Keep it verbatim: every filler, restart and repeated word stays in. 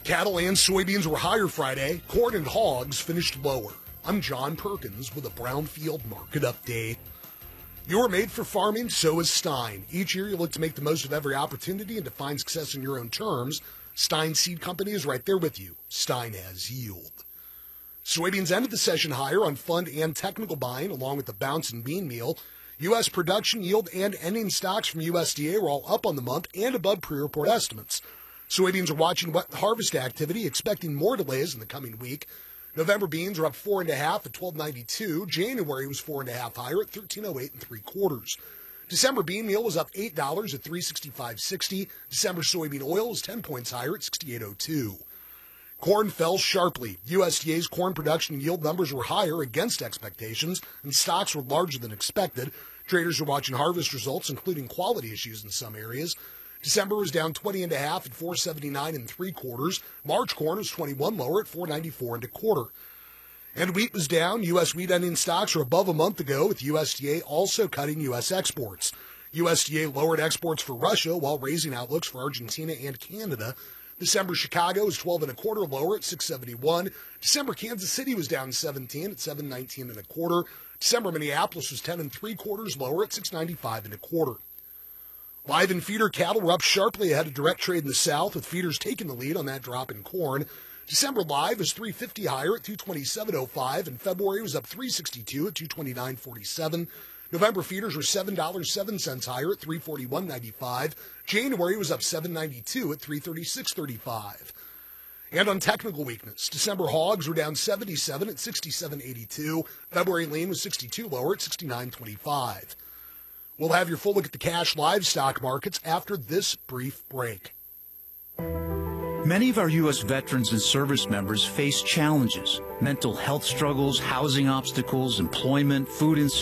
Cattle and soybeans were higher Friday. Corn and hogs finished lower. I'm John Perkins with a Brownfield Market Update. You're made for farming, so is Stein. Each year you look to make the most of every opportunity and to find success in your own terms. Stein Seed Company is right there with you. Stein has yield. Soybeans ended the session higher on fund and technical buying, along with the bounce in bean meal. U S production yield and ending stocks from U S D A were all up on the month and above pre-report estimates. Soybeans are watching wet harvest activity, expecting more delays in the coming week. November beans are up four and a half at twelve ninety-two. January was four and a half higher at thirteen oh eight and three quarters. December bean meal was up eight dollars at three sixty-five sixty. December soybean oil was ten points higher at sixty-eight oh two. Corn fell sharply. U S D A's corn production yield numbers were higher against expectations, and stocks were larger than expected. Traders are watching harvest results, including quality issues in some areas. December was down twenty and a half at four seventy-nine and three quarters. March corn was twenty-one lower at four ninety-four and a quarter. And wheat was down. U S wheat ending stocks are above a month ago, with U S D A also cutting U S exports. U S D A lowered exports for Russia while raising outlooks for Argentina and Canada. December Chicago was twelve and a quarter lower at six seventy-one. December Kansas City was down seventeen at seven nineteen and a quarter. December Minneapolis was ten and three quarters lower at six ninety-five and a quarter. Live and feeder cattle were up sharply ahead of direct trade in the South, with feeders taking the lead on that drop in corn. December live was three fifty higher at two twenty-seven oh five, and February was up three sixty-two at two twenty-nine forty-seven. November feeders were seven dollars and seven cents higher at three forty-one ninety-five. January was up seven ninety-two at three thirty-six thirty-five. And on technical weakness, December hogs were down seventy-seven at sixty-seven eighty-two. February lean was sixty-two lower at sixty-nine twenty-five. We'll have your full look at the cash livestock markets after this brief break. Many of our U S veterans and service members face challenges: mental health struggles, housing obstacles, employment, food insecurity.